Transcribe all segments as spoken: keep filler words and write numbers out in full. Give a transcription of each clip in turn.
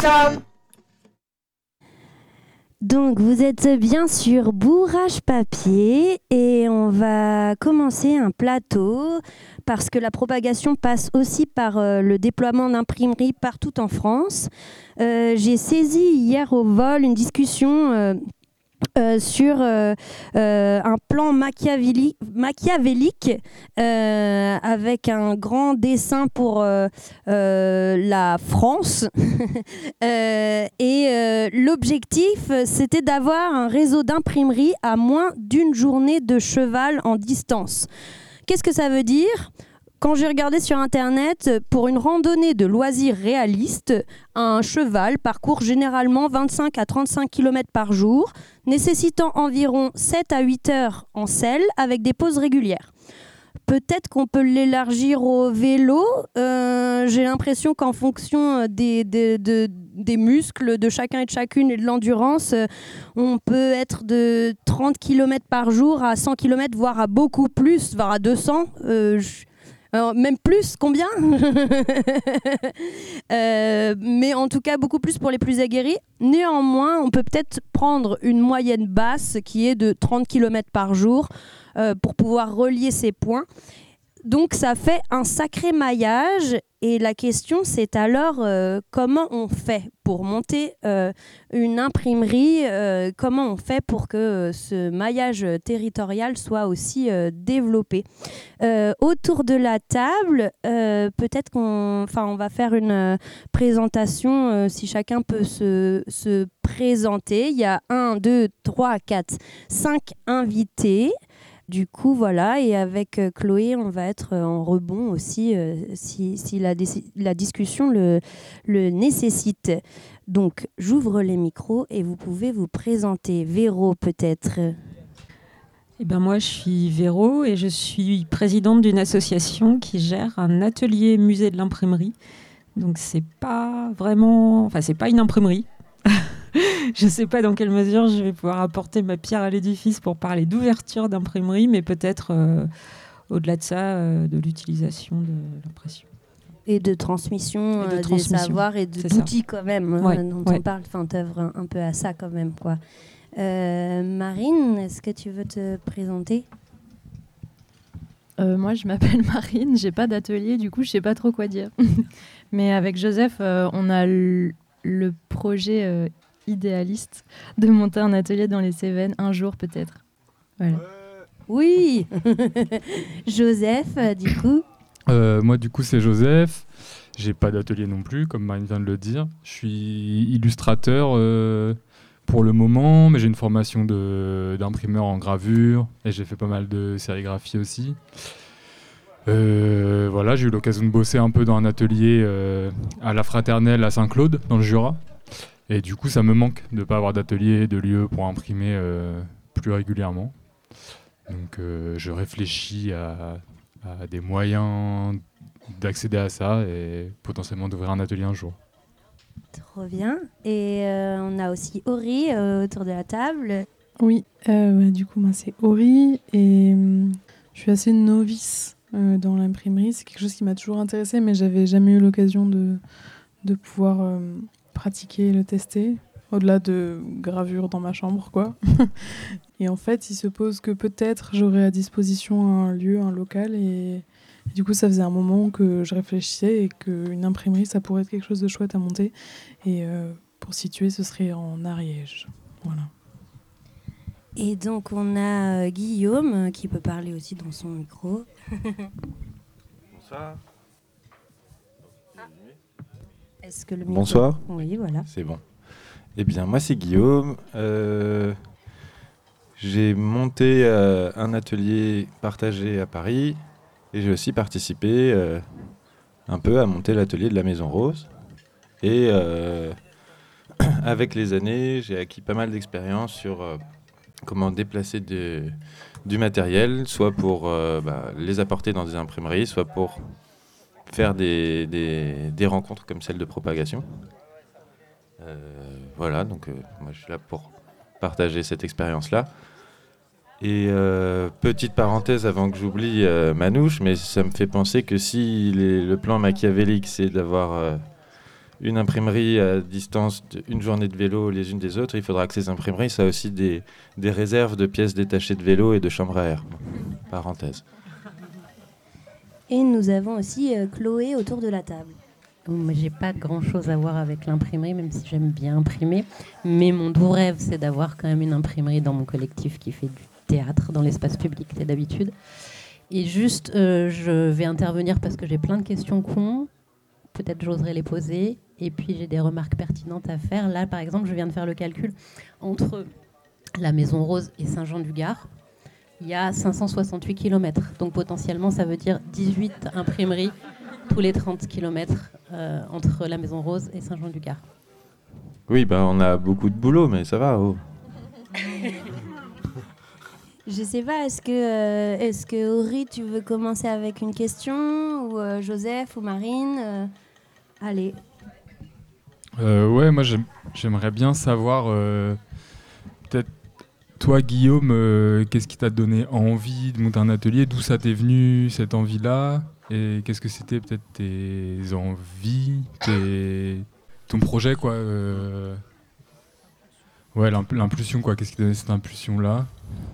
Tom. Donc vous êtes bien sur Bourrage Papier et on va commencer un plateau parce que la propagation passe aussi par euh, le déploiement d'imprimeries partout en France. Euh, j'ai saisi hier au vol une discussion euh, Euh, sur euh, euh, un plan machiavélique, machiavélique euh, avec un grand dessin pour euh, euh, la France. euh, et euh, l'objectif, c'était d'avoir un réseau d'imprimerie à moins d'une journée de cheval en distance. Qu'est-ce que ça veut dire ? Quand j'ai regardé sur Internet, pour une randonnée de loisirs réaliste, un cheval parcourt généralement vingt-cinq à trente-cinq kilomètres par jour, nécessitant environ sept à huit heures en selle avec des pauses régulières. Peut-être qu'on peut l'élargir au vélo. Euh, j'ai l'impression qu'en fonction des, des, des, des muscles de chacun et de chacune et de l'endurance, on peut être de trente kilomètres par jour à cent kilomètres, voire à beaucoup plus, voire à deux cents. Euh, je... Alors, même plus, combien euh, Mais en tout cas, beaucoup plus pour les plus aguerris. Néanmoins, on peut peut-être prendre une moyenne basse qui est de trente kilomètres par jour euh, pour pouvoir relier ces points. Donc, ça fait un sacré maillage. Et la question, c'est alors euh, comment on fait pour monter euh, une imprimerie, euh, comment on fait pour que euh, ce maillage territorial soit aussi euh, développé. Euh, autour de la table, euh, peut-être qu'on enfin, on va faire une euh, présentation, euh, si chacun peut se, se présenter. Il y a un, deux, trois, quatre, cinq invités. Du coup, voilà, et avec euh, Chloé, on va être euh, en rebond aussi euh, si, si la, dé- la discussion le, le nécessite. Donc, j'ouvre les micros et vous pouvez vous présenter. Véro, peut-être. Eh ben moi, je suis Véro et je suis présidente d'une association qui gère un atelier musée de l'imprimerie. Donc, c'est pas vraiment... Enfin, c'est pas une imprimerie. Je ne sais pas dans quelle mesure je vais pouvoir apporter ma pierre à l'édifice pour parler d'ouverture d'imprimerie, mais peut-être euh, au-delà de ça, euh, de l'utilisation de l'impression. Et de transmission, et de euh, transmission. des savoirs et de, C'est d'outils ça. quand même, Ouais, hein, dont ouais. on parle. Enfin, t'œuvres un, un peu à ça quand même, quoi. Euh, Marine, est-ce que tu veux te présenter ? Euh, moi, je m'appelle Marine, j'ai pas d'atelier, du coup, je sais pas trop quoi dire. Mais avec Joseph, euh, on a l- le projet euh, idéaliste de monter un atelier dans les Cévennes un jour peut-être. Voilà. Oui. Joseph, euh, du coup. Euh, moi, du coup, c'est Joseph. J'ai pas d'atelier non plus, comme Marine vient de le dire. Je suis illustrateur euh, pour le moment, mais j'ai une formation de, d'imprimeur en gravure et j'ai fait pas mal de sérigraphie aussi. Euh, voilà, j'ai eu l'occasion de bosser un peu dans un atelier euh, à la Fraternelle à Saint-Claude, dans le Jura. Et du coup, ça me manque de ne pas avoir d'atelier, de lieu pour imprimer euh, plus régulièrement. Donc, euh, je réfléchis à, à des moyens d'accéder à ça et potentiellement d'ouvrir un atelier un jour. Trop bien. Et euh, on a aussi Ori euh, autour de la table. Oui, euh, bah, du coup, moi, c'est Ori et euh, je suis assez novice euh, dans l'imprimerie. C'est quelque chose qui m'a toujours intéressée, mais j'avais jamais eu l'occasion de, de pouvoir euh, pratiquer et le tester, au-delà de gravure dans ma chambre, quoi. Et en fait, il se pose que peut-être j'aurai à disposition un lieu, un local, et, et du coup, ça faisait un moment que je réfléchissais et qu'une imprimerie, ça pourrait être quelque chose de chouette à monter. Et euh, pour situer, ce serait en Ariège. Voilà. Et donc, on a euh, Guillaume euh, qui peut parler aussi dans son micro. Bonsoir. Est-ce que le micro... Bonsoir. Oui, voilà. C'est bon. Eh bien, moi, c'est Guillaume. Euh, j'ai monté euh, un atelier partagé à Paris et j'ai aussi participé euh, un peu à monter l'atelier de la Maison Rose. Et euh, avec les années, j'ai acquis pas mal d'expérience sur euh, comment déplacer de, du matériel, soit pour euh, bah, les apporter dans des imprimeries, soit pour faire des, des, des rencontres comme celle de propagation. Euh, voilà, donc euh, moi je suis là pour partager cette expérience-là. Et euh, petite parenthèse avant que j'oublie euh, Manouche, mais ça me fait penser que si les, le plan machiavélique c'est d'avoir euh, une imprimerie à distance d'une journée de vélo les unes des autres, il faudra que ces imprimeries soient aussi des, des réserves de pièces détachées de vélo et de chambres à air. Parenthèse. Et nous avons aussi euh, Chloé autour de la table. Moi, j'ai pas grand-chose à voir avec l'imprimerie, même si j'aime bien imprimer. Mais mon doux rêve, c'est d'avoir quand même une imprimerie dans mon collectif qui fait du théâtre dans l'espace public, c'est d'habitude. Et juste, euh, je vais intervenir parce que j'ai plein de questions cons. Peut-être j'oserais les poser. Et puis, j'ai des remarques pertinentes à faire. Là, par exemple, je viens de faire le calcul entre la Maison Rose et Saint-Jean-du-Gard. Il y a cinq cent soixante-huit kilomètres. Donc, potentiellement, ça veut dire dix-huit imprimeries tous les trente kilomètres euh, entre la Maison Rose et Saint-Jean-du-Gard. Oui, bah, on a beaucoup de boulot, mais ça va. Oh. Je sais pas, est-ce que, euh, est-ce que Aury, tu veux commencer avec une question, ou euh, Joseph ou Marine euh, Allez. Euh, ouais, moi j'aime- j'aimerais bien savoir, euh, peut-être toi Guillaume, euh, qu'est-ce qui t'a donné envie de monter un atelier, d'où ça t'est venu cette envie-là, et qu'est-ce que c'était peut-être tes envies, tes... ton projet quoi. euh, Ouais, l'imp- l'impulsion quoi, qu'est-ce qui t'a donné cette impulsion-là?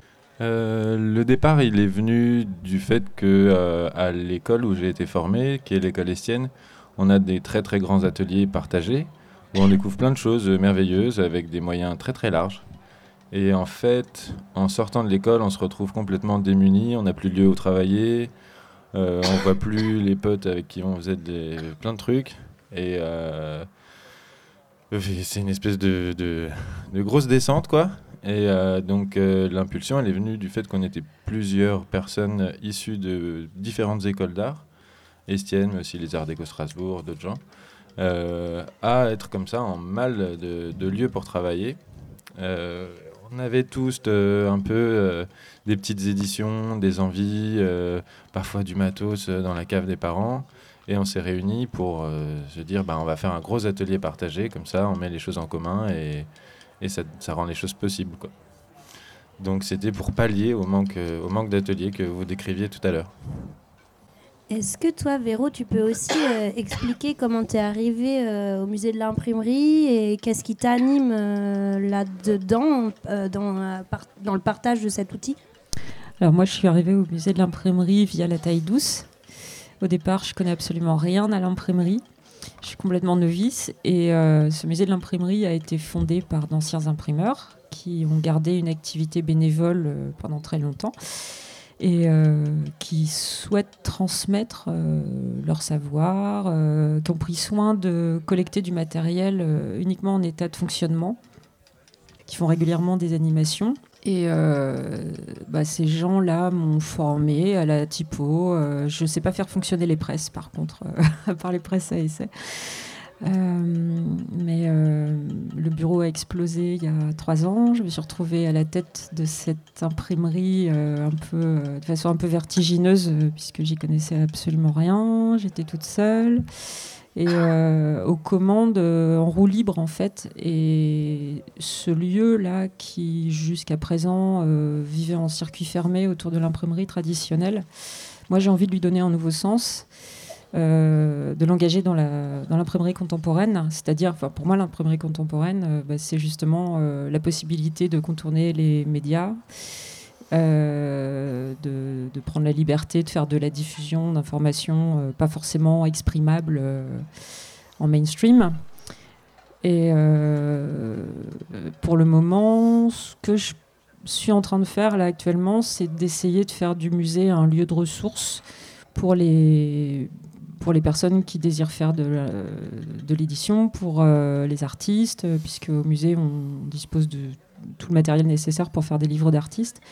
Euh, le départ, il est venu du fait que euh, à l'école où j'ai été formé, qui est l'école Estienne, on a des très très grands ateliers partagés où on découvre plein de choses merveilleuses avec des moyens très très larges. Et en fait, en sortant de l'école, on se retrouve complètement démuni, on n'a plus de lieu où travailler, euh, on voit plus les potes avec qui on faisait des, plein de trucs. Et euh, c'est une espèce de, de, de grosse descente, quoi. Et euh, donc euh, l'impulsion, elle est venue du fait qu'on était plusieurs personnes issues de différentes écoles d'art, Estienne, mais aussi les Arts Déco Strasbourg, d'autres gens, euh, à être comme ça en mal de, de lieux pour travailler. Euh, on avait tous euh, un peu euh, des petites éditions, des envies, euh, parfois du matos euh, dans la cave des parents. Et on s'est réunis pour euh, se dire, bah, on va faire un gros atelier partagé, comme ça on met les choses en commun et... Et ça, ça rend les choses possibles, quoi. Donc c'était pour pallier au manque, euh, au manque d'ateliers que vous décriviez tout à l'heure. Est-ce que toi, Véro, tu peux aussi euh, expliquer comment tu es arrivé euh, au musée de l'imprimerie et qu'est-ce qui t'anime euh, là-dedans, euh, dans, euh, par- dans le partage de cet outil? Alors moi, je suis arrivée au musée de l'imprimerie via la taille douce. Au départ, je connais absolument rien à l'imprimerie. Je suis complètement novice et euh, ce musée de l'imprimerie a été fondé par d'anciens imprimeurs qui ont gardé une activité bénévole euh, pendant très longtemps et euh, qui souhaitent transmettre euh, leur savoir, euh, qui ont pris soin de collecter du matériel euh, uniquement en état de fonctionnement, qui font régulièrement des animations. Et euh, bah, ces gens-là m'ont formé à la typo. Euh, je ne sais pas faire fonctionner les presses, par contre, euh, à part les presses à essai. Euh, mais euh, le bureau a explosé il y a trois ans. Je me suis retrouvée à la tête de cette imprimerie euh, un peu, euh, de façon un peu vertigineuse, euh, puisque j'y connaissais absolument rien. J'étais toute seule. Et euh, aux commandes euh, en roue libre en fait. Et ce lieu-là qui jusqu'à présent euh, vivait en circuit fermé autour de l'imprimerie traditionnelle, moi j'ai envie de lui donner un nouveau sens, euh, de l'engager dans, la, dans l'imprimerie contemporaine. C'est-à-dire, enfin, pour moi l'imprimerie contemporaine, euh, bah, c'est justement euh, la possibilité de contourner les médias, Euh, de, de prendre la liberté de faire de la diffusion d'informations euh, pas forcément exprimables euh, en mainstream. Et euh, pour le moment, ce que je suis en train de faire là actuellement, c'est d'essayer de faire du musée un lieu de ressources pour les, pour les personnes qui désirent faire de, la, de l'édition, pour euh, les artistes, puisque au musée, on dispose de tout le matériel nécessaire pour faire des livres d'artistes.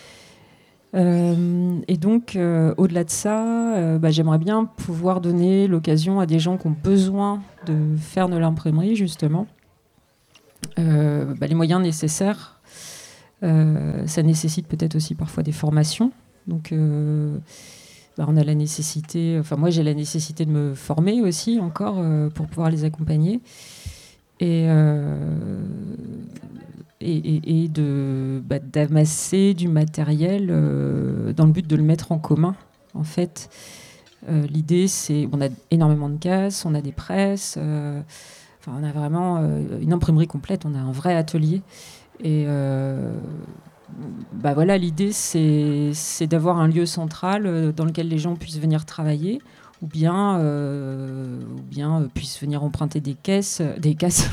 Euh, et donc, euh, au-delà de ça, euh, bah, j'aimerais bien pouvoir donner l'occasion à des gens qui ont besoin de faire de l'imprimerie, justement, euh, bah, les moyens nécessaires. Euh, ça nécessite peut-être aussi parfois des formations. Donc, euh, bah, on a la nécessité, enfin moi j'ai la nécessité de me former aussi encore euh, pour pouvoir les accompagner. Et, euh, et, et, et de, bah, d'amasser du matériel euh, dans le but de le mettre en commun, en fait. Euh, l'idée, c'est on a énormément de cases, on a des presses, euh, enfin, on a vraiment euh, une imprimerie complète, on a un vrai atelier. Et euh, bah voilà, l'idée, c'est, c'est d'avoir un lieu central dans lequel les gens puissent venir travailler, ou bien, euh, ou bien euh, puissent venir emprunter des caisses, des caisses,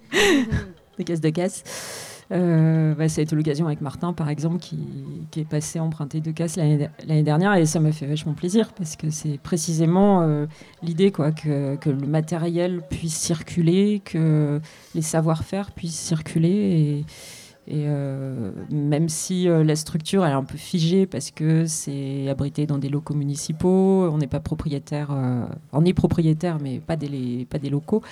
des caisses de caisses. Euh, bah, ça a été l'occasion avec Martin, par exemple, qui, qui est passé emprunter deux caisses l'année, l'année dernière, et ça m'a fait vachement plaisir, parce que c'est précisément euh, l'idée, quoi, que, que le matériel puisse circuler, que les savoir-faire puissent circuler, et, et euh, même si euh, la structure elle est un peu figée, parce que c'est abrité dans des locaux municipaux, on n'est pas propriétaire, euh, on est propriétaire, mais pas des, pas des locaux.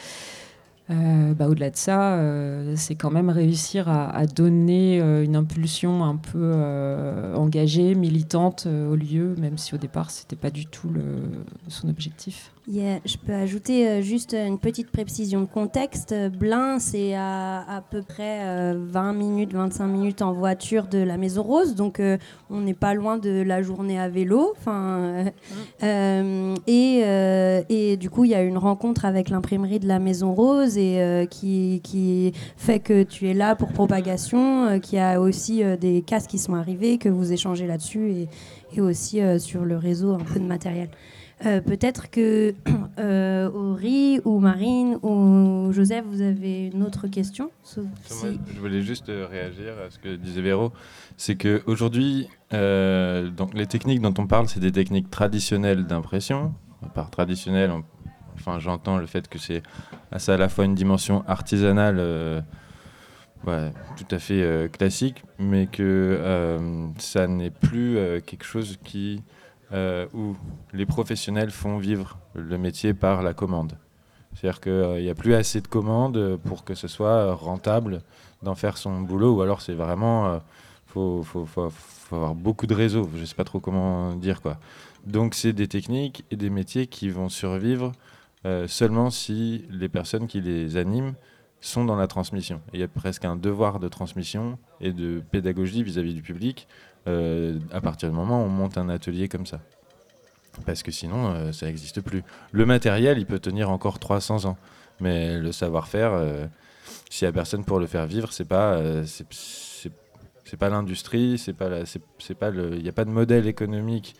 Euh, bah, au-delà de ça, euh, c'est quand même réussir à, à donner euh, une impulsion un peu euh, engagée, militante euh, au lieu, même si au départ, c'était pas du tout le, son objectif. Yeah, je peux ajouter euh, juste une petite précision de contexte. Blain, c'est à à peu près euh, vingt minutes, vingt-cinq minutes en voiture de la Maison Rose, donc euh, on n'est pas loin de la journée à vélo. Euh, mmh. euh, et, euh, et du coup, il y a une rencontre avec l'imprimerie de la Maison Rose et, euh, qui, qui fait que tu es là pour propagation, euh, qu'il y a aussi euh, des casques qui sont arrivés, que vous échangez là-dessus, et, et aussi euh, sur le réseau un peu de matériel. Euh, peut-être que euh, Aury ou Marine ou Joseph, vous avez une autre question. Si... Moi, je voulais juste réagir à ce que disait Véro. C'est qu'aujourd'hui, euh, donc les techniques dont on parle, c'est des techniques traditionnelles d'impression. Par traditionnel, on, enfin, j'entends le fait que c'est ça à la fois une dimension artisanale euh, ouais, tout à fait euh, classique, mais que euh, ça n'est plus euh, quelque chose qui... Euh, où les professionnels font vivre le métier par la commande. C'est-à-dire qu'il n'y euh, a plus assez de commandes pour que ce soit rentable d'en faire son boulot, ou alors c'est vraiment... Il euh, faut, faut, faut, faut avoir beaucoup de réseaux, je ne sais pas trop comment dire, quoi. Donc c'est des techniques et des métiers qui vont survivre euh, seulement si les personnes qui les animent sont dans la transmission. Et il y a presque un devoir de transmission et de pédagogie vis-à-vis du public Euh, à partir du moment où on monte un atelier comme ça. Parce que sinon, euh, ça n'existe plus. Le matériel, il peut tenir encore trois cents ans. Mais le savoir-faire, euh, s'il n'y a personne pour le faire vivre, c'est pas, euh, c'est, c'est, c'est pas l'industrie, c'est pas la, c'est, c'est pas le, il n'y a pas de modèle économique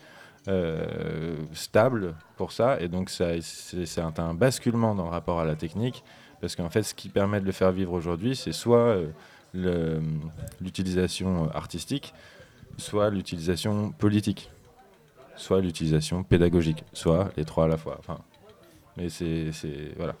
euh, stable pour ça. Et donc, ça, c'est, c'est un, un basculement dans le rapport à la technique. Parce qu'en fait, ce qui permet de le faire vivre aujourd'hui, c'est soit euh, le, l'utilisation artistique, soit l'utilisation politique, soit l'utilisation pédagogique, soit les trois à la fois. Enfin, mais c'est, c'est voilà.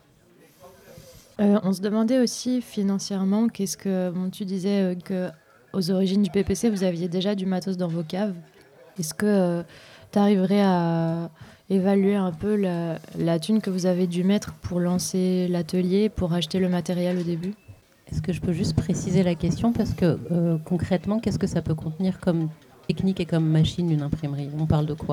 Euh, on se demandait aussi financièrement, qu'est-ce que bon, tu disais euh, que aux origines du P P C, vous aviez déjà du matos dans vos caves. Est-ce que euh, tu arriverais à évaluer un peu la, la thune que vous avez dû mettre pour lancer l'atelier, pour acheter le matériel au début ? Est-ce que je peux juste préciser la question, parce que euh, concrètement, qu'est-ce que ça peut contenir comme technique et comme machine, une imprimerie ? On parle de quoi ?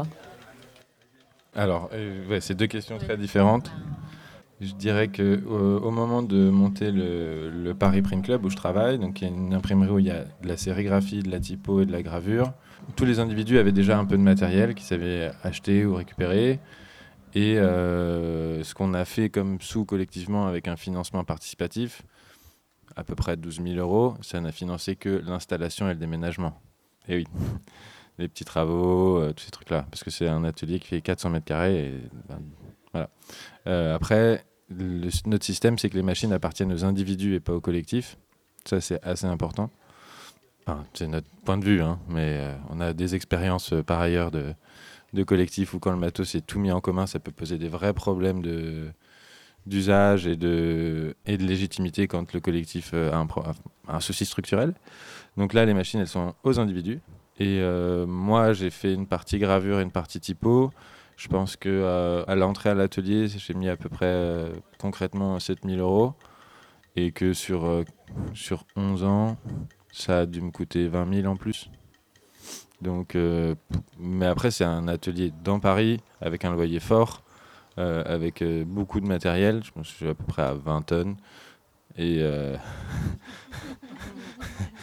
Alors, euh, ouais, c'est deux questions très différentes. Je dirais que euh, au moment de monter le, le Paris Print Club où je travaille, donc il y a une imprimerie où il y a de la sérigraphie, de la typo et de la gravure. Tous les individus avaient déjà un peu de matériel qu'ils savaient acheter ou récupérer. Et euh, ce qu'on a fait comme sous collectivement avec un financement participatif, à peu près douze mille euros, ça n'a financé que l'installation et le déménagement. Et oui, les petits travaux, euh, tous ces trucs-là. Parce que c'est un atelier qui fait quatre cents mètres carrés. Et, ben, voilà. Euh, après, le, notre système, c'est que les machines appartiennent aux individus et pas au collectif. Ça, c'est assez important. Enfin, c'est notre point de vue, hein, mais euh, on a des expériences euh, par ailleurs de, de collectifs où quand le matos est tout mis en commun, ça peut poser des vrais problèmes de... d'usage et de, et de légitimité quand le collectif a un, pro, a un souci structurel. Donc là, les machines, elles sont aux individus. Et euh, moi, j'ai fait une partie gravure et une partie typo. Je pense qu'à euh, l'entrée à l'atelier, j'ai mis à peu près euh, concrètement sept mille euros. Et que sur, euh, sur onze ans, ça a dû me coûter vingt mille en plus. Donc, euh, mais après, c'est un atelier dans Paris avec un loyer fort. Euh, avec euh, beaucoup de matériel, je pense que je suis à peu près à vingt tonnes. Et, euh...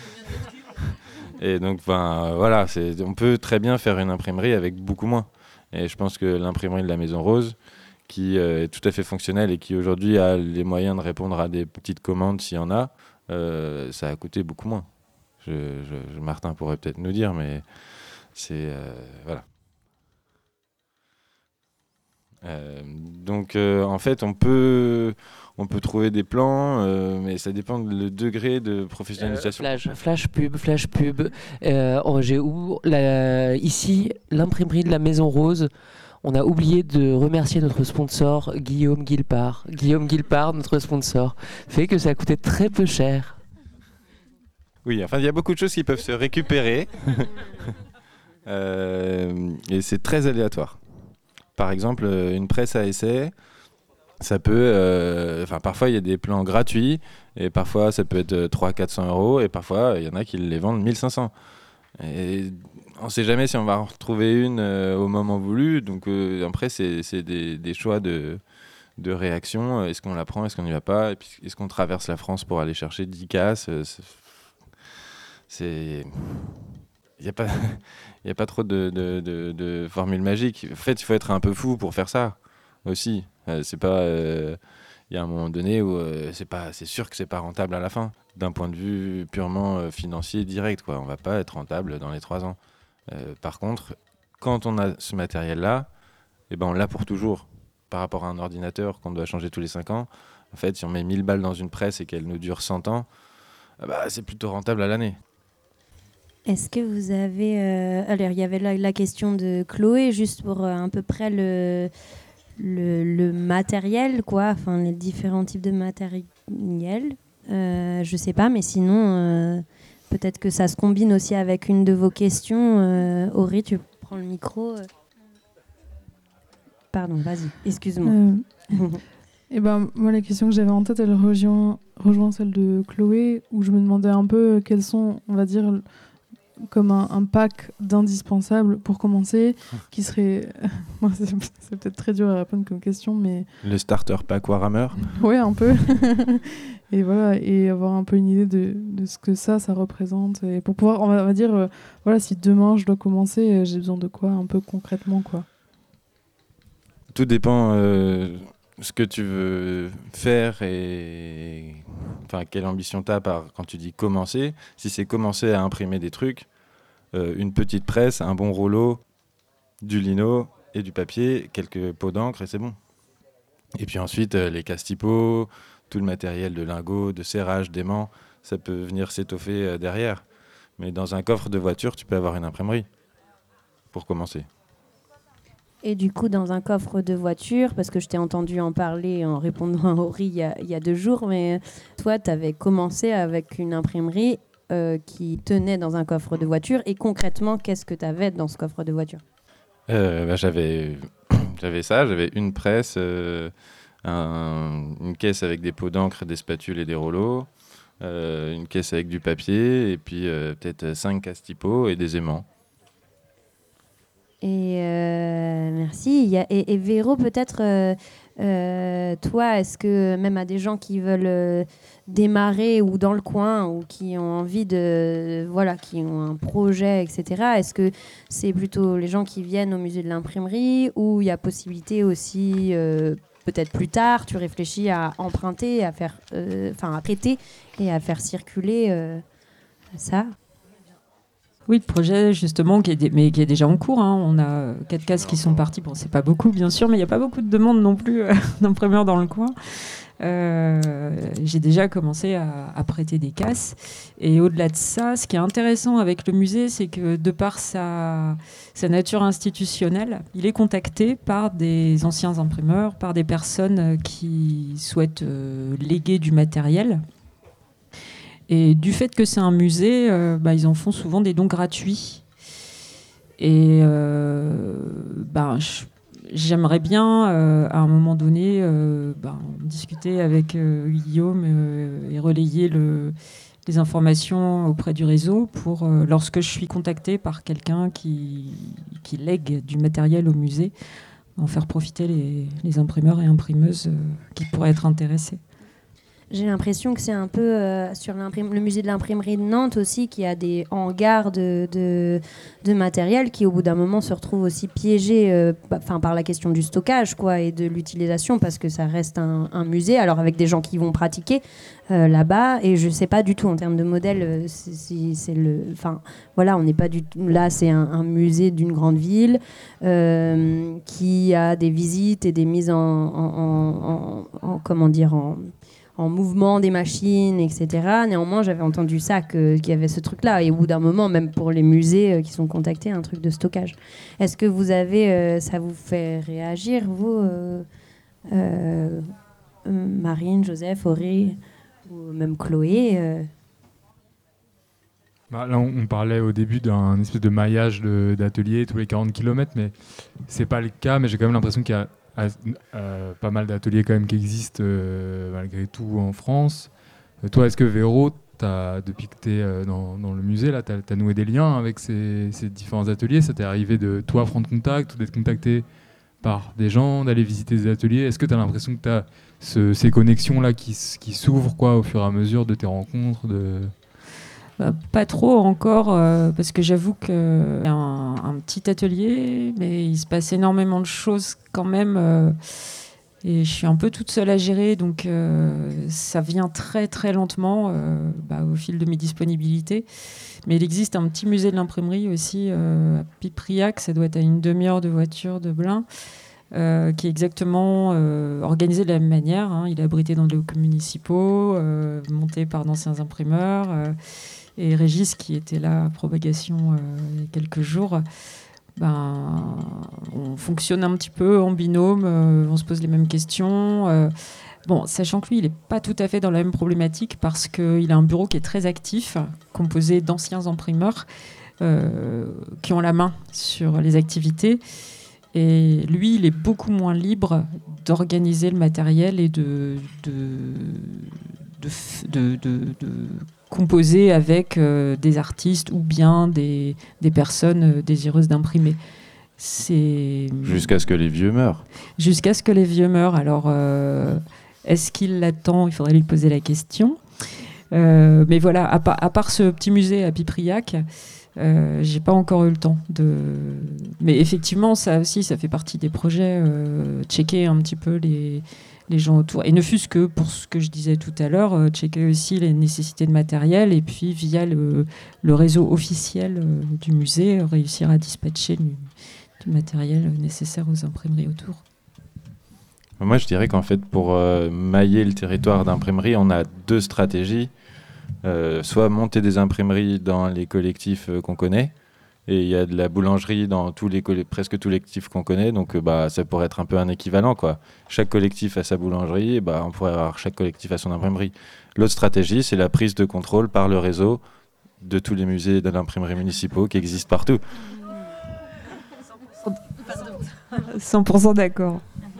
et donc, ben, voilà, c'est, on peut très bien faire une imprimerie avec beaucoup moins. Et je pense que l'imprimerie de la Maison Rose, qui euh, est tout à fait fonctionnelle et qui aujourd'hui a les moyens de répondre à des petites commandes s'il y en a, euh, ça a coûté beaucoup moins. Je, je, Martin pourrait peut-être nous dire, mais c'est... Euh, voilà. Euh, donc euh, en fait, on peut, on peut trouver des plans, euh, mais ça dépend du degré de professionnalisation. Euh, flash, flash pub, flash pub. Euh, oh, j'ai où la, ici, l'imprimerie de la Maison Rose. On a oublié de remercier notre sponsor, Guillaume Guilpart. Guillaume Guilpart, notre sponsor, fait que ça a coûté très peu cher. Oui, enfin, il y a beaucoup de choses qui peuvent se récupérer. euh, et c'est très aléatoire. Par exemple, une presse à essai, ça peut... Euh, enfin, parfois, il y a des plans gratuits, et parfois, ça peut être trois cents à quatre cents euros, et parfois, il y en a qui les vendent mille cinq cents. Et on ne sait jamais si on va en retrouver une euh, au moment voulu. Donc, euh, après, c'est, c'est des, des choix de, de réaction. Est-ce qu'on la prend, est-ce qu'on n'y va pas? Et puis, est-ce qu'on traverse la France pour aller chercher dix casses? C'est... c'est... Il n'y a pas... Il n'y a pas trop de, de, de, de formules magiques. En fait, il faut être un peu fou pour faire ça aussi. Euh, c'est pas, euh, il y a un moment donné où euh, c'est pas, c'est sûr que c'est pas rentable à la fin, d'un point de vue purement euh, financier direct, quoi. On va pas être rentable dans les trois ans. Euh, par contre, quand on a ce matériel-là, eh ben on l'a pour toujours. Par rapport à un ordinateur qu'on doit changer tous les cinq ans, en fait, si on met mille balles dans une presse et qu'elle nous dure cent ans, ah bah, c'est plutôt rentable à l'année. Est-ce que vous avez... Euh... Alors, il y avait la, la question de Chloé, juste pour euh, à peu près le, le, le matériel, quoi, enfin, les différents types de matériel. Euh, je sais pas, mais sinon, euh, peut-être que ça se combine aussi avec une de vos questions. Euh, Aurélie, tu prends le micro. Pardon, vas-y, excuse-moi. Euh... Et ben, moi, la question que j'avais en tête, elle rejoint, rejoint celle de Chloé, où je me demandais un peu quels sont, on va dire... comme un, un pack d'indispensables pour commencer, qui serait... Moi, c'est, c'est peut-être très dur à répondre comme question, mais... Le starter pack Warhammer. Ouais, un peu. Et voilà, et avoir un peu une idée de, de ce que ça, ça représente. Et pour pouvoir, on va, on va dire, euh, voilà, si demain je dois commencer, j'ai besoin de quoi, un peu concrètement, quoi. Tout dépend euh, ce que tu veux faire et... Enfin, quelle ambition tu as par, quand tu dis commencer. Si c'est commencer à imprimer des trucs, euh, une petite presse, un bon rouleau, du lino et du papier, quelques pots d'encre et c'est bon. Et puis ensuite, euh, les casse-typos, tout le matériel de lingot, de serrage, d'aimant, ça peut venir s'étoffer euh, derrière. Mais dans un coffre de voiture, tu peux avoir une imprimerie pour commencer. Et du coup, dans un coffre de voiture, parce que je t'ai entendu en parler en répondant à Aurélie il y a, il y a deux jours, mais toi, tu avais commencé avec une imprimerie euh, qui tenait dans un coffre de voiture. Et concrètement, qu'est-ce que tu avais dans ce coffre de voiture ? euh, bah, j'avais, j'avais ça, j'avais une presse, euh, un, une caisse avec des pots d'encre, des spatules et des rouleaux, euh, une caisse avec du papier, et puis euh, peut-être cinq casse-typos et des aimants. Et euh, merci. Il y a, et, et Véro, peut-être, euh, euh, toi, est-ce que même à des gens qui veulent euh, démarrer ou dans le coin ou qui ont envie de, voilà, qui ont un projet, et cetera, est-ce que c'est plutôt les gens qui viennent au musée de l'imprimerie ou il y a possibilité aussi, euh, peut-être plus tard, tu réfléchis à emprunter, à faire, enfin euh, à prêter et à faire circuler euh, ça ? Oui, le projet, justement, qui est, dé- mais qui est déjà en cours. Hein. On a quatre cases qui sont parties. Bon, c'est pas beaucoup, bien sûr, mais il n'y a pas beaucoup de demandes non plus euh, d'imprimeurs dans le coin. Euh, j'ai déjà commencé à, à prêter des casses. Et au-delà de ça, ce qui est intéressant avec le musée, c'est que de par sa, sa nature institutionnelle, il est contacté par des anciens imprimeurs, par des personnes qui souhaitent euh, léguer du matériel. Et du fait que c'est un musée, euh, bah, ils en font souvent des dons gratuits. Et euh, bah, je, j'aimerais bien, euh, à un moment donné, euh, bah, discuter avec euh, Guillaume euh, et relayer le, les informations auprès du réseau pour, euh, lorsque je suis contactée par quelqu'un qui, qui lègue du matériel au musée, en faire profiter les, les imprimeurs et imprimeuses euh, qui pourraient être intéressés. j'ai l'impression que c'est un peu euh, sur le musée de l'imprimerie de Nantes aussi, qui a des hangars de, de, de matériel qui, au bout d'un moment, se retrouvent aussi piégés euh, bah, par la question du stockage quoi, et de l'utilisation, parce que ça reste un, un musée, alors avec des gens qui vont pratiquer euh, là-bas. Et je ne sais pas du tout, en termes de modèle, si c'est le... Enfin, voilà, on n'est pas du tout... Là, c'est un, un musée d'une grande ville euh, qui a des visites et des mises en... en, en, en, en comment dire en en mouvement des machines, et cetera. Néanmoins, j'avais entendu ça, que, qu'il y avait ce truc-là. Et au bout d'un moment, même pour les musées euh, qui sont contactés, un truc de stockage. Est-ce que vous avez, euh, ça vous fait réagir, vous, euh, euh, Marine, Joseph, Aurélie, ou même Chloé euh... Bah, là, on, on parlait au début d'un espèce de maillage de, d'ateliers tous les quarante kilomètres, mais c'est pas le cas. Mais j'ai quand même l'impression qu'il y a Euh, pas mal d'ateliers quand même qui existent euh, malgré tout en France. Euh, toi, est-ce que Véro, t'as, depuis que tu es euh, dans, dans le musée, tu as noué des liens avec ces, ces différents ateliers? Ça t'est arrivé de toi prendre contact ou d'être contacté par des gens, d'aller visiter des ateliers? Est-ce que tu as l'impression que tu as ce, ces connexions-là qui, qui s'ouvrent quoi, au fur et à mesure de tes rencontres de... Bah, pas trop encore, euh, parce que j'avoue qu'il y a un, un petit atelier, mais il se passe énormément de choses quand même. Euh, et je suis un peu toute seule à gérer, donc euh, ça vient très très lentement euh, bah, au fil de mes disponibilités. Mais il existe un petit musée de l'imprimerie aussi euh, à Pipriac, ça doit être à une demi-heure de voiture de Blain. Euh, qui est exactement euh, organisé de la même manière. Hein. Il est abrité dans des locaux municipaux, euh, monté par d'anciens imprimeurs. Euh, et Régis, qui était là à Propagation euh, il y a quelques jours, ben, on fonctionne un petit peu en binôme, euh, on se pose les mêmes questions. Euh, bon, sachant que lui, il n'est pas tout à fait dans la même problématique parce qu'il a un bureau qui est très actif, composé d'anciens imprimeurs euh, qui ont la main sur les activités. Et lui, il est beaucoup moins libre d'organiser le matériel et de, de, de, de, de, de composer avec euh, des artistes ou bien des, des personnes désireuses d'imprimer. C'est... Jusqu'à ce que les vieux meurent. Jusqu'à ce que les vieux meurent. Alors, euh, est-ce qu'il l'attend? Il faudrait lui poser la question. Euh, mais voilà, à, pa- à part ce petit musée à Pipriac, Euh, j'ai pas encore eu le temps de. Mais effectivement, ça aussi, ça fait partie des projets. Euh, checker un petit peu les, les gens autour. Et ne fût-ce que pour ce que je disais tout à l'heure, euh, checker aussi les nécessités de matériel et puis via le, le réseau officiel euh, du musée, euh, réussir à dispatcher du, du matériel nécessaire aux imprimeries autour. Moi, je dirais qu'en fait, pour euh, mailler le territoire d'imprimerie, on a deux stratégies. Euh, soit monter des imprimeries dans les collectifs euh, qu'on connaît, et il y a de la boulangerie dans tous les coll- presque tous les collectifs qu'on connaît, donc euh, bah, ça pourrait être un peu un équivalent, quoi. Chaque collectif a sa boulangerie, et bah, on pourrait avoir chaque collectif a son imprimerie. L'autre stratégie, c'est la prise de contrôle par le réseau de tous les musées de l'imprimerie municipaux qui existent partout. cent pour cent d'accord.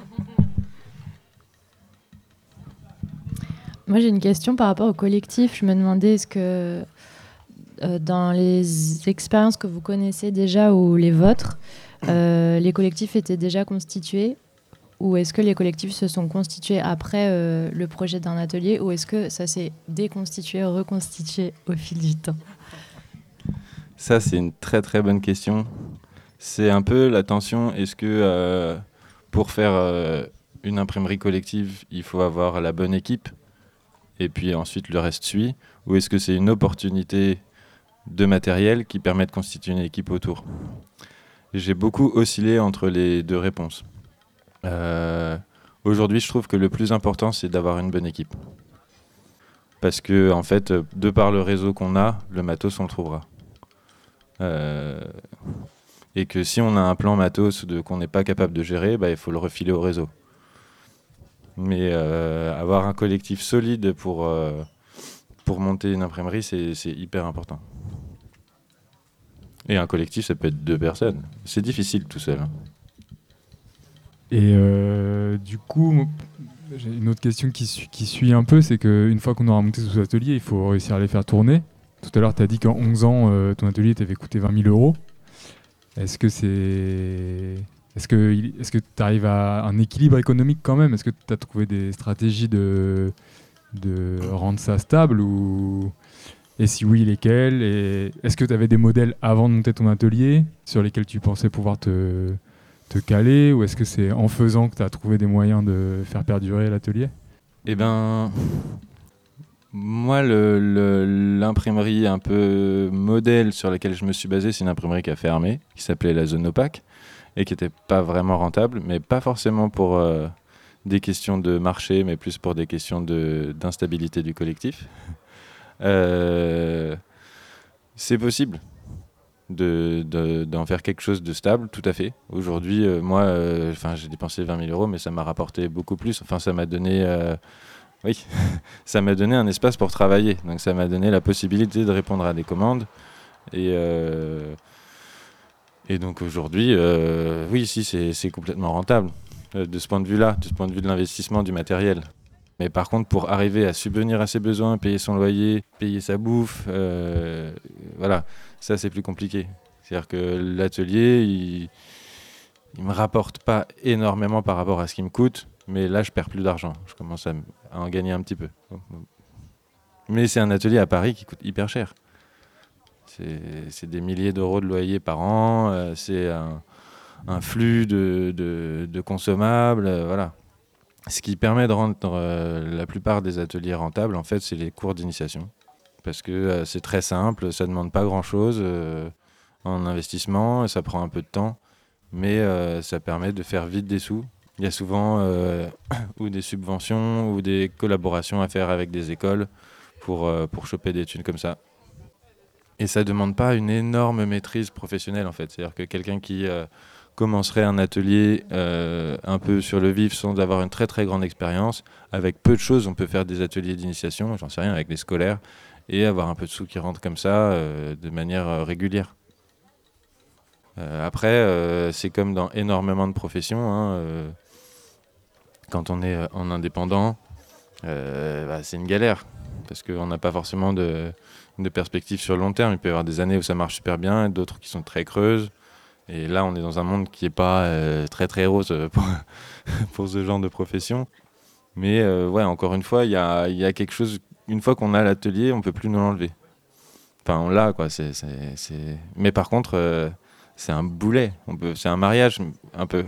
Moi, j'ai une question par rapport au collectif. Je me demandais, est-ce que euh, dans les expériences que vous connaissez déjà ou les vôtres, euh, les collectifs étaient déjà constitués, ou est-ce que les collectifs se sont constitués après euh, le projet d'un atelier, ou est-ce que ça s'est déconstitué, reconstitué au fil du temps? Ça, c'est une très très bonne question. C'est un peu la tension. Est-ce que euh, pour faire euh, une imprimerie collective, il faut avoir la bonne équipe et puis ensuite le reste suit, ou est-ce que c'est une opportunité de matériel qui permet de constituer une équipe autour? J'ai beaucoup oscillé entre les deux réponses. Euh, aujourd'hui, je trouve que le plus important, c'est d'avoir une bonne équipe. Parce que, en fait, de par le réseau qu'on a, le matos, on le trouvera. Euh, et que si on a un plan matos de, qu'on n'est pas capable de gérer, bah, il faut le refiler au réseau. Mais euh, avoir un collectif solide pour, euh, pour monter une imprimerie, c'est, c'est hyper important. Et un collectif, ça peut être deux personnes. C'est difficile tout seul. Hein. Et euh, du coup, j'ai une autre question qui, su- qui suit un peu, c'est qu'une fois qu'on aura monté tous ces ateliers, il faut réussir à les faire tourner. Tout à l'heure, tu as dit qu'en onze ans, euh, ton atelier t'avait coûté vingt mille euros. Est-ce que c'est... Est-ce que est-ce que tu arrives à un équilibre économique quand même? Est-ce que tu as trouvé des stratégies de, de rendre ça stable ou... Et si oui, lesquels? Et est-ce que tu avais des modèles avant de monter ton atelier sur lesquels tu pensais pouvoir te, te caler? Ou est-ce que c'est en faisant que tu as trouvé des moyens de faire perdurer l'atelier? Eh ben, moi, le, le, l'imprimerie un peu modèle sur laquelle je me suis basé, c'est une imprimerie qui a fermé, qui s'appelait la Zone Opaque, et qui n'était pas vraiment rentable, mais pas forcément pour euh, des questions de marché, mais plus pour des questions de, d'instabilité du collectif. Euh, c'est possible de, de, d'en faire quelque chose de stable, tout à fait. Aujourd'hui, euh, moi, euh, j'ai dépensé vingt mille euros, mais ça m'a rapporté beaucoup plus. Enfin, ça m'a donné... Euh, Oui, ça m'a donné un espace pour travailler. Donc ça m'a donné la possibilité de répondre à des commandes. Et, euh, et donc aujourd'hui, euh, oui, si, c'est, c'est complètement rentable euh, de ce point de vue-là, de ce point de vue de l'investissement du matériel. Mais par contre, pour arriver à subvenir à ses besoins, payer son loyer, payer sa bouffe, euh, voilà, ça c'est plus compliqué. C'est-à-dire que l'atelier, il ne me rapporte pas énormément par rapport à ce qu'il me coûte. Mais là, je perds plus d'argent. Je commence à, m- à en gagner un petit peu. Mais c'est un atelier à Paris qui coûte hyper cher. C'est, c'est des milliers d'euros de loyer par an. Euh, c'est un, un flux de, de, de consommables. Euh, voilà. Ce qui permet de rendre euh, la plupart des ateliers rentables, en fait, c'est les cours d'initiation. Parce que euh, c'est très simple, ça ne demande pas grand-chose euh, en investissement, ça prend un peu de temps. Mais euh, ça permet de faire vite des sous. Il y a souvent euh, ou des subventions ou des collaborations à faire avec des écoles pour, euh, pour choper des thunes comme ça. Et ça ne demande pas une énorme maîtrise professionnelle en fait. C'est-à-dire que quelqu'un qui euh, commencerait un atelier euh, un peu sur le vif sans avoir une très très grande expérience, avec peu de choses, on peut faire des ateliers d'initiation, j'en sais rien, avec des scolaires, et avoir un peu de sous qui rentrent comme ça euh, de manière euh, régulière. Euh, après, euh, c'est comme dans énormément de professions, hein, euh, quand on est en indépendant, euh, bah, c'est une galère parce qu'on n'a pas forcément de, de perspective sur le long terme. Il peut y avoir des années où ça marche super bien et d'autres qui sont très creuses. Et là, on est dans un monde qui n'est pas euh, très très rose pour, pour ce genre de profession. Mais euh, ouais, encore une fois, il y a, y a quelque chose. Une fois qu'on a l'atelier, on ne peut plus nous l'enlever. Enfin, on l'a, quoi. C'est, c'est, c'est... Mais par contre, euh, c'est un boulet. On peut, c'est un mariage, un peu.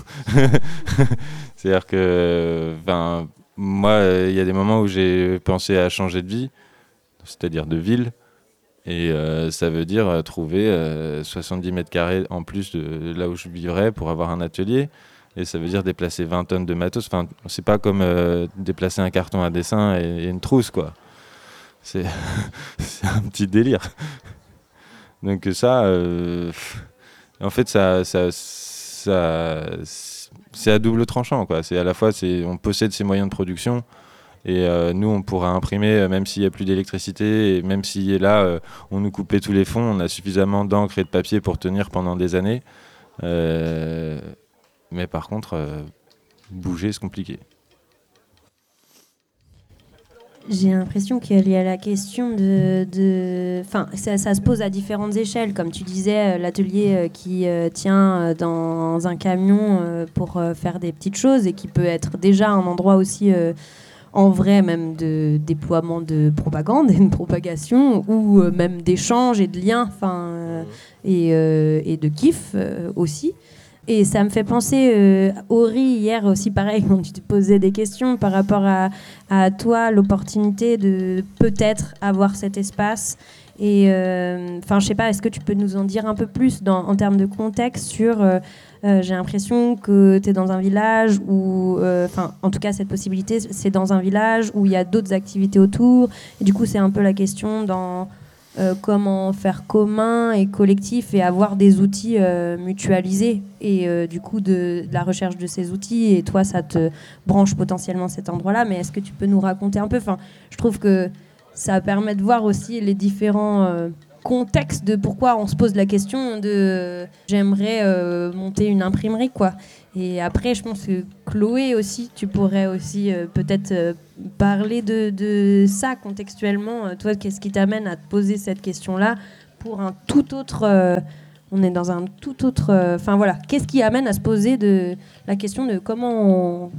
C'est-à-dire que, ben, moi, il euh, y a des moments où j'ai pensé à changer de vie, c'est-à-dire de ville. Et euh, ça veut dire euh, trouver euh, soixante-dix mètres carrés en plus de là où je vivrais pour avoir un atelier. Et ça veut dire déplacer vingt tonnes de matos. Enfin, c'est pas comme euh, déplacer un carton à dessin et, et une trousse, quoi. C'est, c'est un petit délire. Donc ça, euh, en fait, ça, ça, ça, c'est à double tranchant, quoi. C'est à la fois, c'est, on possède ses moyens de production. Et euh, nous, on pourra imprimer, même s'il n'y a plus d'électricité, et même si là, euh, on nous coupait tous les fonds, on a suffisamment d'encre et de papier pour tenir pendant des années. Euh, mais par contre, euh, bouger, c'est compliqué. J'ai l'impression qu'il y a la question de... de... Enfin, ça, ça se pose à différentes échelles. Comme tu disais, l'atelier qui euh, tient dans un camion euh, pour euh, faire des petites choses et qui peut être déjà un endroit aussi... Euh, en vrai même de déploiement de propagande et de propagation ou euh, même d'échanges et de liens euh, et, euh, et de kiff euh, aussi. Et ça me fait penser, euh, Ori, hier aussi pareil, quand tu te posais des questions par rapport à, à toi, l'opportunité de peut-être avoir cet espace. Et enfin, euh, je sais pas, est-ce que tu peux nous en dire un peu plus dans, en termes de contexte sur... Euh, Euh, j'ai l'impression que tu es dans un village où, enfin, euh, en tout cas, cette possibilité, c'est dans un village où il y a d'autres activités autour. Et du coup, c'est un peu la question dans euh, comment faire commun et collectif et avoir des outils euh, mutualisés. Et euh, du coup, de, de la recherche de ces outils. Et toi, ça te branche potentiellement cet endroit-là. Mais est-ce que tu peux nous raconter un peu ? Enfin, je trouve que ça permet de voir aussi les différents... Euh, contexte de pourquoi on se pose la question de euh, j'aimerais euh, monter une imprimerie, quoi. Et après, je pense que Chloé aussi, tu pourrais aussi euh, peut-être euh, parler de, de ça contextuellement. Toi, qu'est-ce qui t'amène à te poser cette question-là pour un tout autre... Euh, on est dans un tout autre... Enfin euh, voilà, qu'est-ce qui amène à se poser de, la question de comment on,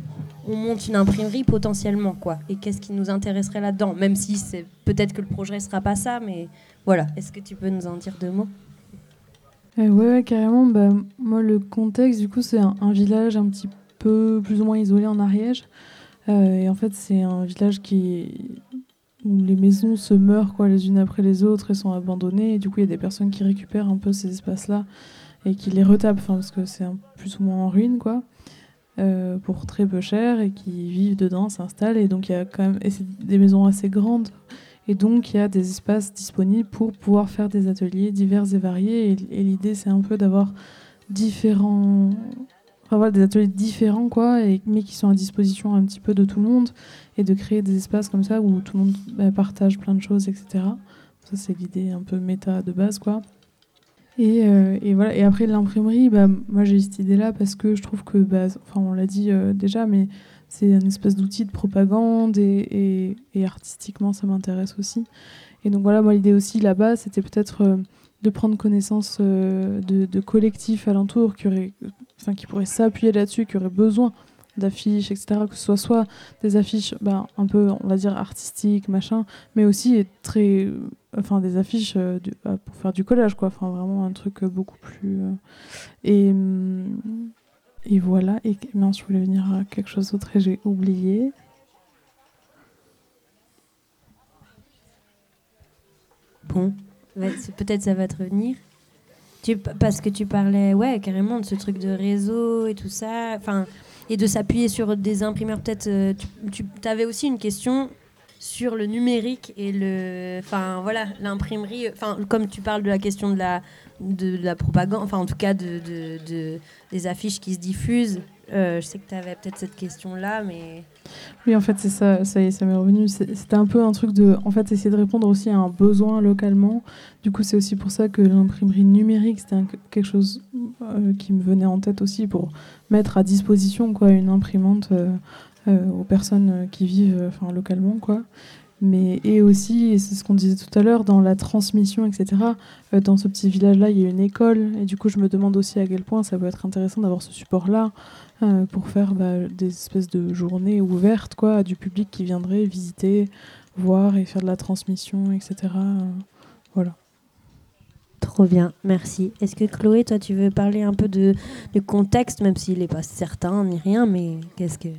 on monte une imprimerie potentiellement, quoi. Et qu'est-ce qui nous intéresserait là-dedans? Même si c'est peut-être que le projet ne sera pas ça, mais voilà. Est-ce que tu peux nous en dire deux mots? Euh, ouais, ouais, carrément. Bah, moi, le contexte, du coup, c'est un, un village un petit peu plus ou moins isolé en Ariège. Euh, et en fait, c'est un village qui où les maisons se meurent quoi, les unes après les autres et sont abandonnées. Et du coup, il y a des personnes qui récupèrent un peu ces espaces-là et qui les retapent, parce que c'est un, plus ou moins en ruine, quoi, euh, pour très peu cher, et qui vivent dedans, s'installent. Et donc, il y a quand même et c'est des maisons assez grandes. Et donc, il y a des espaces disponibles pour pouvoir faire des ateliers divers et variés. Et, et l'idée, c'est un peu d'avoir différents... Enfin, voilà, des ateliers différents, quoi, et, mais qui sont à disposition un petit peu de tout le monde. Et de créer des espaces comme ça où tout le monde bah, partage plein de choses, et cetera. Ça, c'est l'idée un peu méta de base, quoi. Et, euh, et voilà. Et après, l'imprimerie, bah, moi, j'ai eu cette idée-là parce que je trouve que, bah, enfin, on l'a dit euh, déjà, mais c'est une espèce d'outil de propagande et, et, et artistiquement, ça m'intéresse aussi. Et donc voilà, moi, l'idée aussi là-bas, c'était peut-être euh, de prendre connaissance euh, de, de collectifs alentours qui, auraient, enfin, qui pourraient s'appuyer là-dessus, qui auraient besoin d'affiches, et cetera. Que ce soit soit des affiches ben, un peu, on va dire, artistiques, machin, mais aussi très, euh, enfin, des affiches euh, du, euh, pour faire du collage, quoi. Enfin, vraiment un truc euh, beaucoup plus... Euh, et... Hum, Et voilà, et mince, je voulais venir à quelque chose d'autre et j'ai oublié. Bon, ouais, c'est- peut-être ça va te revenir. Tu, parce que tu parlais, ouais, carrément de ce truc de réseau et tout ça, enfin, et de s'appuyer sur des imprimeurs. Peut-être, euh, tu, tu avais aussi une question sur le numérique et le, enfin voilà, l'imprimerie. Enfin, comme tu parles de la question de la, de, de la propagande, enfin en tout cas de, de, de des affiches qui se diffusent. Euh, je sais que tu avais peut-être cette question-là, mais Oui, en fait, c'est ça, ça y est, ça m'est revenu. C'est- C'était un peu un truc de, en fait, essayer de répondre aussi à un besoin localement. Du coup, c'est aussi pour ça que l'imprimerie numérique, c'était un- quelque chose euh, qui me venait en tête aussi pour mettre à disposition, quoi, une imprimante euh, euh, aux personnes euh, qui vivent, euh, enfin, localement, quoi. Mais, et aussi, et c'est ce qu'on disait tout à l'heure, dans la transmission, et cetera. Euh, dans ce petit village-là, il y a une école. Et du coup, je me demande aussi à quel point ça peut être intéressant d'avoir ce support-là euh, pour faire bah, des espèces de journées ouvertes, quoi, à du public qui viendrait visiter, voir et faire de la transmission, et cetera. Euh, voilà. trop bien, merci. Est-ce que Chloé, toi, tu veux parler un peu de, du contexte, même s'il n'est pas certain ni rien, mais qu'est-ce que...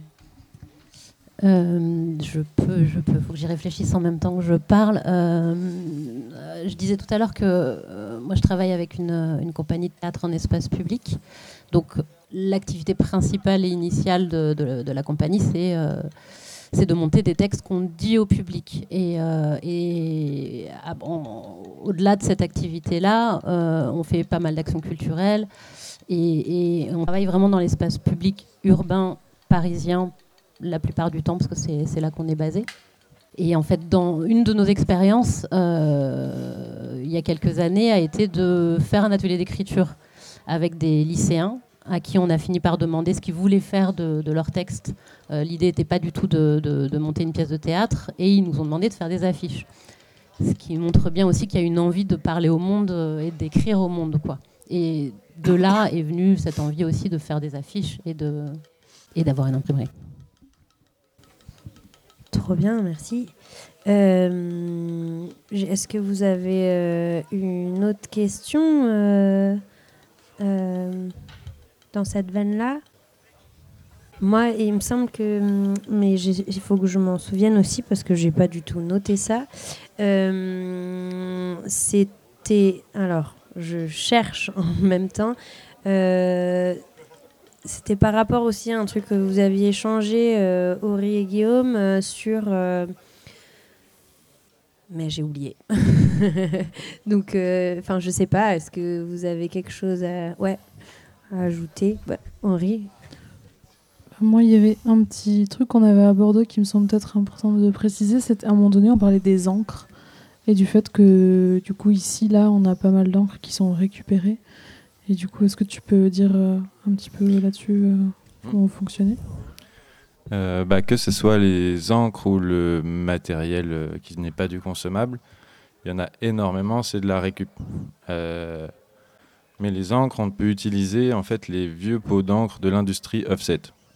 Euh, je peux, je peux. Faut que j'y réfléchisse en même temps que je parle. Euh, je disais tout à l'heure que euh, moi, je travaille avec une, une compagnie de théâtre en espace public. Donc, l'activité principale et initiale de, de, de la compagnie, c'est euh, c'est de monter des textes qu'on dit au public. Et, euh, et ah, bon, au-delà de cette activité-là, euh, on fait pas mal d'actions culturelles et, et on travaille vraiment dans l'espace public urbain parisien la plupart du temps, parce que c'est, c'est là qu'on est basé. Et en fait, dans une de nos expériences, euh, il y a quelques années, a été de faire un atelier d'écriture avec des lycéens à qui on a fini par demander ce qu'ils voulaient faire de, de leur texte. Euh, l'idée n'était pas du tout de, de, de monter une pièce de théâtre, et ils nous ont demandé de faire des affiches. Ce qui montre bien aussi qu'il y a une envie de parler au monde et d'écrire au monde, quoi. Et de là est venue cette envie aussi de faire des affiches et, de, et d'avoir une imprimerie. Trop bien, merci. Euh, est-ce que vous avez euh, une autre question euh, euh, dans cette veine-là? Moi, il me semble que... Mais il faut que je m'en souvienne aussi, parce que je n'ai pas du tout noté ça. Euh, c'était... Alors, je cherche en même temps. Euh, C'était par rapport aussi à un truc que vous aviez échangé, euh, Aurie et Guillaume, euh, sur... Euh... Mais j'ai oublié. Donc, enfin, euh, je sais pas, est-ce que vous avez quelque chose à, ouais, à ajouter? Ouais, Aurie? Moi, il y avait un petit truc qu'on avait abordé qui me semble peut-être important de préciser. C'était à un moment donné, on parlait des encres et du fait que, du coup, ici, là, on a pas mal d'encres qui sont récupérées. Et du coup, est-ce que tu peux dire euh, un petit peu là-dessus euh, comment fonctionner euh, bah, Que ce soit les encres ou le matériel euh, qui n'est pas du consommable, il y en a énormément, c'est de la récup. Euh, mais les encres, on peut utiliser en fait les vieux pots d'encre de l'industrie offset.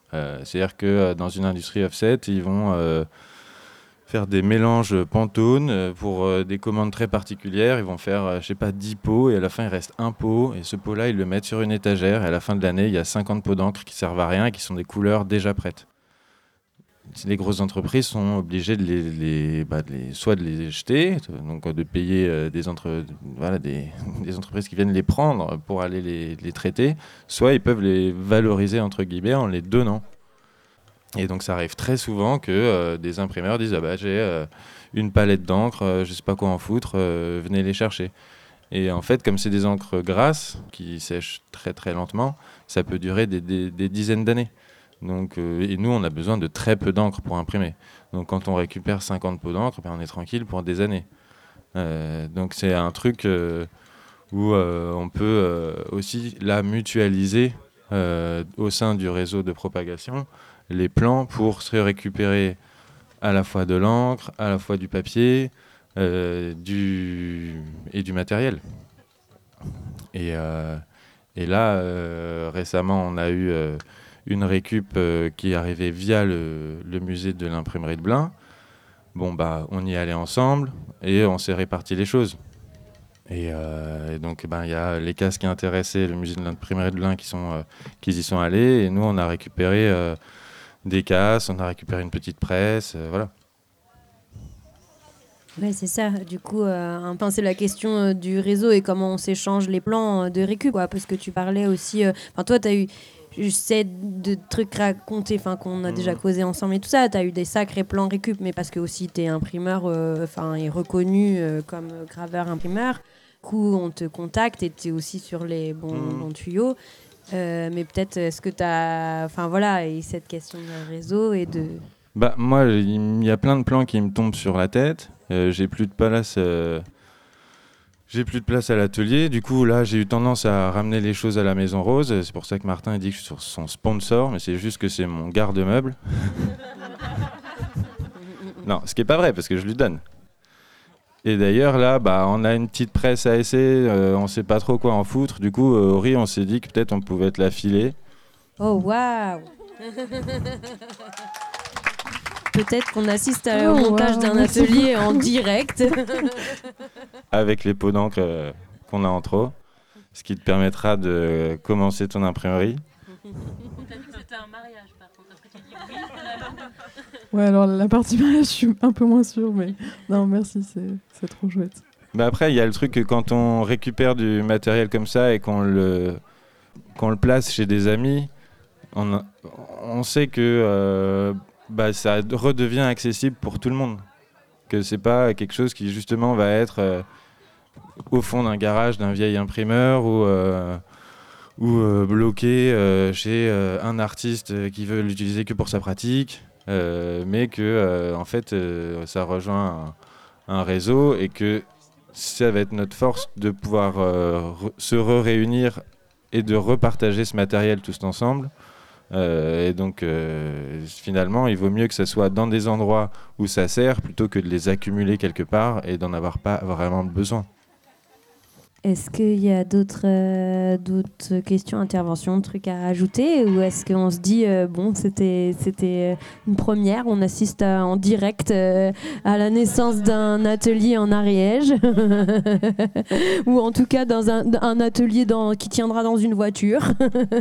Euh, c'est-à-dire que euh, dans une industrie offset, ils vont euh, faire des mélanges Pantone euh, pour euh, des commandes très particulières. Ils vont faire, euh, je sais pas, dix pots et à la fin, il reste un pot. Et ce pot-là, ils le mettent sur une étagère. Et à la fin de l'année, il y a cinquante pots d'encre qui servent à rien et qui sont des couleurs déjà prêtes. Les grosses entreprises sont obligées de les, les, bah, de les, soit de les jeter, donc de payer euh, des, entre, voilà, des, des entreprises qui viennent les prendre pour aller les, les traiter, soit ils peuvent les valoriser entre guillemets en les donnant. Et donc ça arrive très souvent que euh, des imprimeurs disent ah bah, j'ai euh, une palette d'encre, euh, je sais pas quoi en foutre, euh, venez les chercher. Et en fait, comme c'est des encres grasses qui sèchent très très lentement, ça peut durer des, des, des dizaines d'années. Donc, euh, et nous, on a besoin de très peu d'encre pour imprimer. Donc, quand on récupère cinquante pots d'encre, ben, on est tranquille pour des années. Euh, donc, c'est un truc euh, où euh, on peut euh, aussi la mutualiser euh, au sein du réseau de propagation les plans pour se récupérer à la fois de l'encre, à la fois du papier euh, du, et du matériel. Et, euh, et là, euh, récemment, on a eu... Euh, une récup euh, qui est arrivée via le, le musée de l'imprimerie de Blain. Bon, bah, on y allait ensemble et on s'est réparti les choses. Et, euh, et donc, ben, y a les casques qui intéressaient le musée de l'imprimerie de Blain qui, sont, euh, qui y sont allés. Et nous, on a récupéré euh, des casques, on a récupéré une petite presse, euh, voilà. Ouais, c'est ça. Du coup, euh, enfin, c'est la question euh, du réseau et comment on s'échange les plans euh, de récup, quoi. Parce que tu parlais aussi... Enfin, euh, toi, tu as eu... Je sais de trucs racontés, enfin qu'on a mmh. déjà causé ensemble et tout ça. Tu as eu des sacrés plans récup, mais parce que aussi tu es imprimeur, enfin, euh, et reconnu euh, comme graveur imprimeur. Du coup, on te contacte et tu es aussi sur les bons, mmh. bons tuyaux. Euh, mais peut-être, est-ce que tu as. Enfin voilà, et cette question de réseau et de. Bah, moi, il y a plein de plans qui me tombent sur la tête. Euh, j'ai plus de place. Euh... J'ai plus de place à l'atelier, du coup là j'ai eu tendance à ramener les choses à la Maison Rose, c'est pour ça que Martin a dit que je suis sur son sponsor, mais c'est juste que c'est mon garde-meuble. Non, ce qui est pas vrai parce que je lui donne. Et d'ailleurs là, bah, on a une petite presse à essai, euh, on sait pas trop quoi en foutre, du coup euh, Ori on s'est dit que peut-être on pouvait te la filer. Oh waouh. Peut-être qu'on assiste à, au oh, montage wow, d'un atelier en direct. Avec les pots d'encre euh, qu'on a en trop, ce qui te permettra de commencer ton imprimerie. Tu as dit que c'était un mariage, par contre. Est-ce que tu dis oui? Ouais, alors la partie mariage, je suis un peu moins sûre, mais non, merci, c'est, c'est trop chouette. Mais après, il y a le truc que quand on récupère du matériel comme ça et qu'on le, qu'on le place chez des amis, on, on sait que... Euh, bah, ça redevient accessible pour tout le monde. Que c'est pas quelque chose qui justement va être euh, au fond d'un garage d'un vieil imprimeur ou, euh, ou euh, bloqué euh, chez euh, un artiste qui veut l'utiliser que pour sa pratique, euh, mais que euh, en fait euh, ça rejoint un, un réseau et que ça va être notre force de pouvoir euh, re- se re-réunir et de repartager ce matériel tous ensemble. Euh, et donc euh, finalement il vaut mieux que ça soit dans des endroits où ça sert plutôt que de les accumuler quelque part et d'en avoir pas vraiment besoin. Est-ce qu'il y a d'autres, euh, d'autres questions, interventions, trucs à rajouter, ou est-ce qu'on se dit euh, bon c'était, c'était une première, on assiste à, en direct euh, à la naissance d'un atelier en Ariège ou en tout cas dans un, un atelier dans, qui tiendra dans une voiture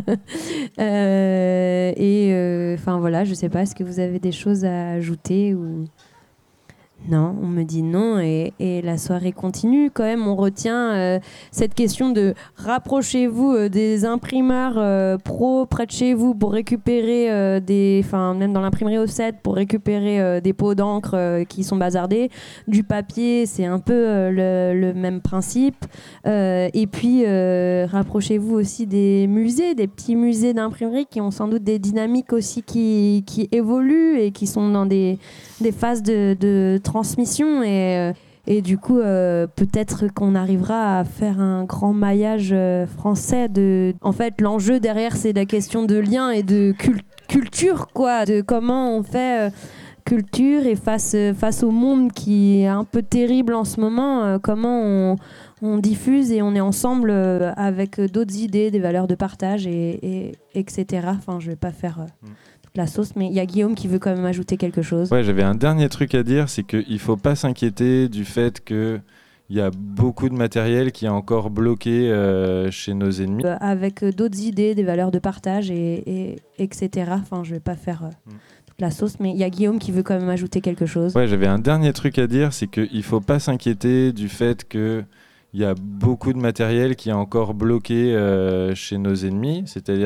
euh, et enfin euh, voilà, je sais pas, est-ce que vous avez des choses à ajouter ou... Non, on me dit non et, et la soirée continue. Quand même, on retient euh, cette question de rapprochez-vous euh, des imprimeurs euh, pro près de chez vous pour récupérer euh, des, enfin même dans l'imprimerie offset pour récupérer euh, des pots d'encre euh, qui sont bazardés. Du papier, c'est un peu euh, le, le même principe. Euh, et puis euh, rapprochez-vous aussi des musées, des petits musées d'imprimerie qui ont sans doute des dynamiques aussi qui, qui évoluent et qui sont dans des, des phases de, de transmission et, et du coup euh, peut-être qu'on arrivera à faire un grand maillage euh, français de... En fait l'enjeu derrière c'est la question de lien et de cul- culture quoi, de comment on fait euh, culture et face, euh, face au monde qui est un peu terrible en ce moment, euh, comment on, on diffuse et on est ensemble euh, avec d'autres idées, des valeurs de partage et, et, etc. Enfin je vais pas faire... Euh, la sauce, mais il y a Guillaume qui veut quand même ajouter quelque chose. Ouais, j'avais un dernier truc à dire, c'est qu'il ne faut pas s'inquiéter du fait qu'il y a beaucoup de matériel qui est encore bloqué euh, chez nos ennemis. Euh, avec euh, d'autres idées, des valeurs de partage, et, et, etc. Enfin, je ne vais pas faire euh, Mm. toute la sauce, mais il y a Guillaume qui veut quand même ajouter quelque chose. Ouais, j'avais un dernier truc à dire, c'est qu'il ne faut pas s'inquiéter du fait qu'il y a beaucoup de matériel qui est encore bloqué euh, chez nos ennemis, c'est-à-dire